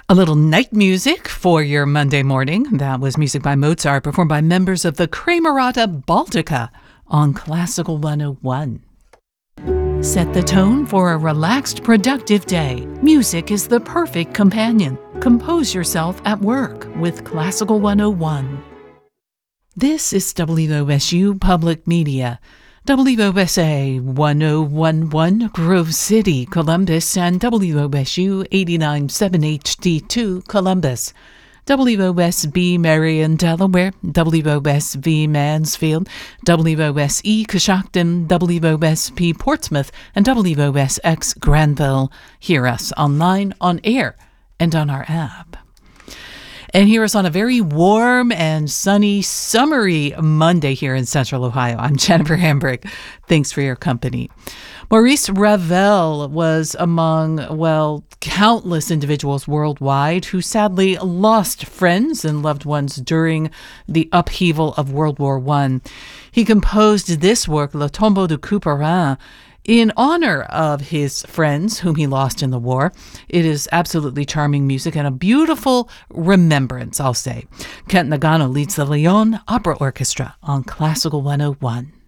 A little night music for your Monday morning. That was music by Mozart performed by members of the Camerata Baltica on Classical 101. Set the tone for a relaxed, productive day. Music is the perfect companion. Compose yourself at work with Classical 101. This is WOSU Public Media. WOSA 1011 Grove City, Columbus, and WOSU 89.7 HD2 Columbus. WOSB Marion, Delaware, WOSV Mansfield, WOSE Coshocton, WOSP Portsmouth, and WOSX Granville. Hear us online, on air, and on our app. And hear us on a very warm and sunny, summery Monday here in Central Ohio. I'm Jennifer Hambrick. Thanks for your company. Maurice Ravel was among, countless individuals worldwide who sadly lost friends and loved ones during the upheaval of World War I. He composed this work, Le Tombeau de Couperin, in honor of his friends whom he lost in the war. It is absolutely charming music and a beautiful remembrance, I'll say. Kent Nagano leads the Lyon Opera Orchestra on Classical 101.